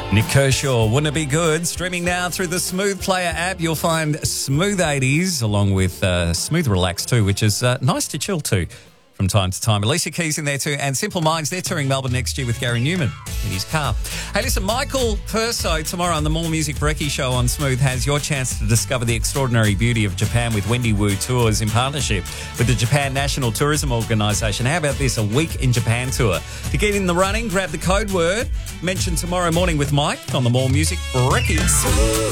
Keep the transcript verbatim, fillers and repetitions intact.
Nick Kershaw, Wouldn't It Be Good? Streaming now through the Smooth Player app. You'll find Smooth eighties along with uh, Smooth Relax too, which is uh, nice to chill to from time to time. Alicia Keys in there too, and Simple Minds, they're touring Melbourne next year with Gary Newman in his car. Hey, listen, Michael Perso tomorrow on the More Music Brekkie show on Smooth has your chance to discover the extraordinary beauty of Japan with Wendy Wu Tours in partnership with the Japan National Tourism Organisation. How about this, a week in Japan tour? To get in the running, grab the code word, mention tomorrow morning with Mike on the More Music Brekkie.